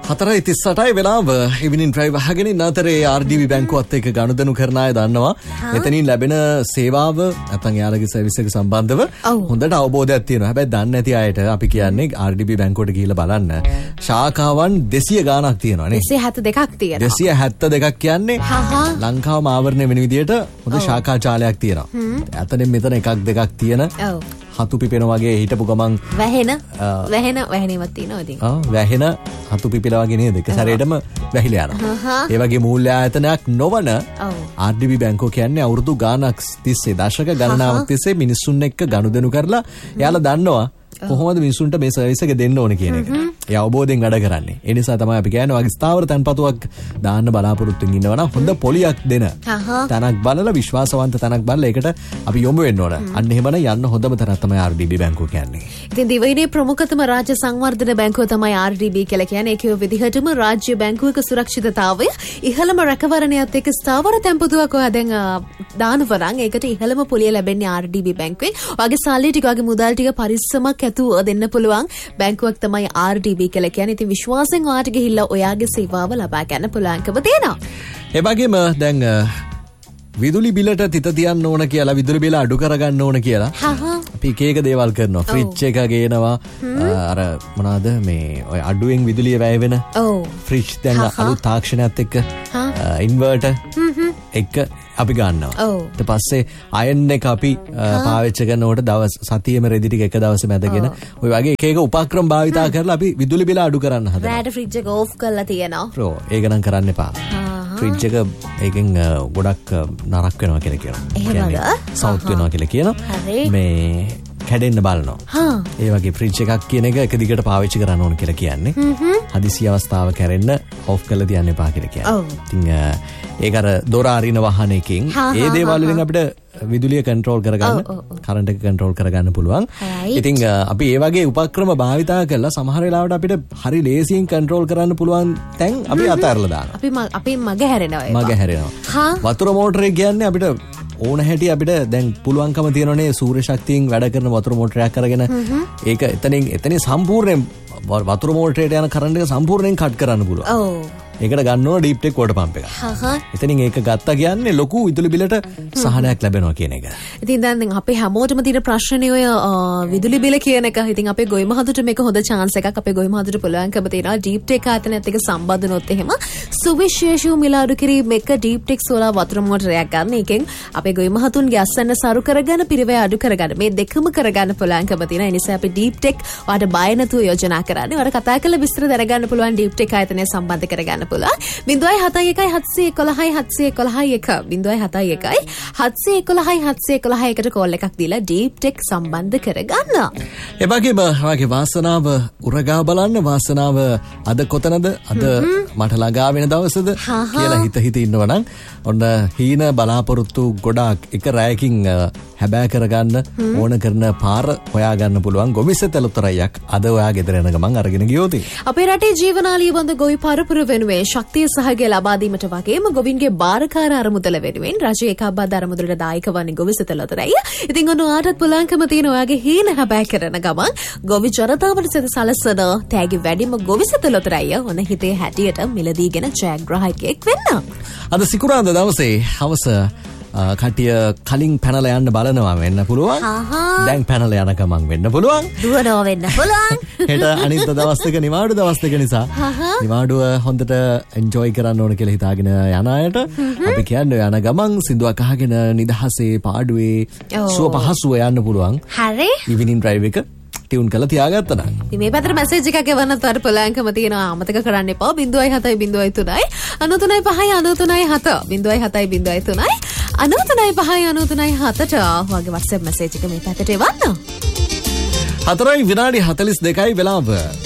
4:38යි වෙලාව. ඉවිනින් ඩ්‍රයිව් අහගෙන ඉන්න අතරේ RDB බැංකුවත් එක්ක ගනුදෙනු කරන අය දන්නවා. එතනින් ලැබෙන සේවාව නැත්නම් යාලගේ සර්විස් එක සම්බන්ධව හොඳට අවබෝධයක් තියෙනවා. හැබැයි දන්නේ නැති අයට අපි කියන්නේ RDB බැංකුවට ගිහිල්ලා බලන්න. ශාඛාවන් 200 ගාණක් තියෙනවා නේ. 272ක් තියෙනවා. 272ක් කියන්නේ ලංකාවම ආවරණය වෙන විදියට හොඳ ශාඛා ජාලයක් තියෙනවා. අතනින් මෙතන එකක් දෙකක් තියෙන. හතු පිපෙන වගේ හිටපු ගමන් වැහෙනවක් තියෙනවා ඉතින්. වැහෙන හතු පිපිලා වගේ නේද? එක සැරේටම වැහිලා යනවා. ඒ වගේ මූල්‍ය ආයතනයක් නොවන RDB බැංකුව කියන්නේ අවුරුදු ගාණක් තිස්සේ දශක ගණනාවක් තිස්සේ මිනිස්සුන් එක්ක ගනුදෙනු කරලා එයාලා දන්නවා කොහොමද මිනිසුන්ට මේ සර්විස් එක දෙන්න ඕන කියන එක. ඒ අවබෝධයෙන් වැඩ කරන්නේ. ඒ නිසා තමයි අපි කියන්නේ වගේ ස්ථාවර තැන්පතුවක් දාන්න බලාපොරොත්තු වෙන්න ඉන්නවා නම් හොඳ පොලියක් දෙන තැනක් බලලා විශ්වාසවන්ත තැනක් බලලා ඒකට අපි යොමු වෙන්න ඕන. අන්න එහෙමනම් යන්න හොඳම තැනක් තමයි RDB බැංකුව කියන්නේ. ඉතින් දිවයිනේ ප්‍රමුඛතම රාජ්‍ය සංවර්ධන බැංකුව තමයි RDB කියලා කියන්නේ. ඒකේ විදිහටම රාජ්‍ය බැංකුවක සුරක්ෂිතතාවය ඉහළම රැකවරණයත් එක්ක ස්ථාවර තැන්පතුවක් ඔයා දැන් දානවා නම් ඒකට ඉහළම පොලිය ලැබෙන්නේ RDB බැංකුවේ. ඔයාගේ සල්ලි ටික වගේ මුදල් ටික පරිස්සමක් දෙන්න පුළුවන් බැංකුවක් තමයි RDB කියලා කියන්නේ. ඉතින් විශ්වාසයෙන් ඔයාට ගිහිල්ලා ඔයාගේ සේවාව ලබා ගන්න පුළුවන්කම තියෙනවා. ඒ වගේම දැන් විදුලි බිලට තිත තියන්න ඕන කියලා විදුලි බිල අඩු කරගන්න ඕන කියලා අපි එක දේවල් කරනවා. ෆ්‍රිජ් එක ගේනවා. අර මොනවාද මේ ඔය අඩුවෙන් විදුලිය වැය වෙන ෆ්‍රිජ් දැන් අලුත් තාක්ෂණයත් එක්ක ඉන්වර්ටර් එක අපි ගන්නවා. ඊට පස්සේ අයන් එක අපි පාවිච්චි කරනකොට දවස් සතියෙම රෙදි ටික එක දවසෙම ඇදගෙන ඔය වගේ එක එක උපක්‍රම භාවිතා කරලා අපි විදුලි බිල අඩු කරන්න හදනවා. රෑට ෆ්‍රිජ් එක ඕෆ් කරලා තියෙනවා. ඒක නම් කරන්න එපා. ෆ්‍රිජ් එක ඒකෙන් ගොඩක් නරක වෙනවා කියලා කියනවා. එහෙමද? සවුත් වෙනවා කියලා කියනවා. මේ කැඩෙන්න බලනවා. ඒ වගේ ෆ්‍රිජ් එකක් කියන එක එක දිගට පාවිච්චි කරන්න ඕන කියලා කියන්නේ. හදිසි අවස්ථාව කැරෙන්න ඕෆ් කරලා තියන්න එපා කියලා කියන්නේ. ඉතින් ඒක අර දොර අරින වාහනයකින් ඒ දේවල් වලින් අපිට විදුලිය කන්ට්‍රෝල් කරගන්න, කරන්ට් එක කන්ට්‍රෝල් කරගන්න පුළුවන්. ඉතින් අපි ඒ වගේ උපක්‍රම භාවිතා කරලා සමහර වෙලාවට අපිට හරි ලේසියෙන් කන්ට්‍රෝල් කරන්න පුළුවන් තැන් අපි අතහැරලා දානවා. අපි මග හැරෙනවා. මග හැරෙනවා. වතුර මෝටරේ කියන්නේ අපිට ඕන හැටි අපිට දැන් පුළුවන්කම තියෙනනේ සූර්ය ශක්තියෙන් වැඩ කරන වතුර මෝටරයක් අරගෙන ඒක එතනින් සම්පූර්ණයෙන් වතුර මෝටරේට යන කරන්ට් එක සම්පූර්ණයෙන් කට් කරන්න පුළුවන්. ඒකට ගන්න ඕන ඩීප් ටෙක් වෝටර් පම්ප් එක. එතනින් ඒක ගත්තා කියන්නේ ලොකු විදුලි බිලට සහනයක් ලැබෙනවා කියන එක. ඉතින් දැන් අපේ හැමෝටම තියෙන ප්‍රශ්නේ ඔය විදුලි බිල කියන එක. ඉතින් අපේ ගොවි මහතුට මේක හොඳ chance එකක්. අපේ ගොවි මහතුට පුළුවන්කම තියෙනවා ඩීප් ටෙක් ආයතනයත් එක්ක සම්බන්ධ වුණොත් එහෙම සුවිශේෂී මිල අඩු කිරීම එක ඩීප් ටෙක් සෝලාර් වතුර මෝටරයක් ගන්න. එකෙන් අපේ ගොවි මහතුන්ගේ අස්සන්න සරු කරගන්න පිරිවැය අඩු කරගන්න මේ දෙකම කරගන්න පුළුවන්කම තියෙනවා. ඒ නිසා අපි ඩීප් ටෙක් ඔයාලට බය නැතුව යෝජනා කරන්නේ. ඔයාලට කතා කරලා විස්තර දැනගන්න පුළුවන් ඩීප් ටෙක් ආයතනය සම්බන්ධ කරගන්න. 071 711 711 කෝල් එකක් දීලා ඩීප් ටෙක් සම්බන්ධ කරගන්න. ඒ වගේම වාගේ වාසනාව උරගා බලන්න වාසනාව අද කොතනද අද මට ළඟා වෙන දවසද කියලා හිත ඉන්නවා නම් ඔන්න හීන බලාපොරොත්තු ගොඩාක් එක රැයකින් හැබෑ කරගන්න ඕන කරන පාර හොයාගන්න පුළුවන් ගොවිසැ තලතරයක් අද ඔයා ගෙදර යන ගමන් අරගෙන ගියොත් අපේ රටේ ජීවනාලිය බඳ ගොවි පරපුර වෙනුවෙන් ශක්තිය සහගය ලබා දීමට වගේම ගොවින්ගේ බාරකාර අරමුදල වෙනුවෙන් රජයේ එකබ්බත් අරමුදලට දායක වන්නේ ගොවිසැ තලතරය. ඉතින් ඔන්න ඔයාටත් පුළුවන්කම තියෙන ඔයාගේ හීන හැබෑ කරන ගමන් ගොවි ජනතාවට සලසන තෑගි වැඩිම ගොවිසැ තලතරය ඔන්න හිතේ හැටියට මිලදීගෙන ජයග්‍රාහකයෙක් වෙන්න. අද සිකුරාදා දවසේ හවස කටිය කලින් පැනලා යන්න බලනවා වෙන්න පුළුවන්. දැන් පැනලා යන ගමන් වෙන්න පුළුවන්. දුවනවා වෙන්න පුළුවන්. හෙට අනිත් දවස් දෙක නිවාඩු දවස් දෙක නිසා නිවාඩුව හොඳට එන්ජොයි කරන්න ඕන කියලා හිතාගෙන යන අයට අපි කියන්නේ යන ගමන් සින්දුවක් අහගෙන නිදහසේ පාඩුවේ සුව පහසුව යන්න පුළුවන්. හරි. ඉවිනින් ඩ්‍රයිව් එක ටියුන් කරලා තියාගත්තා නම්. ඉතින් මේ පැත්තට මැසේජ් එකක් එවන්නත් අර පුළුවන්කම තියෙනවා. අමතක කරන්න එපා. 0.7 0.3 93 5 93 7 0.7 0.3 93 5 93 7ට වගේ WhatsApp මැසේජ් එක මේ පැත්තට එවන්න. 4:42 වෙලාව.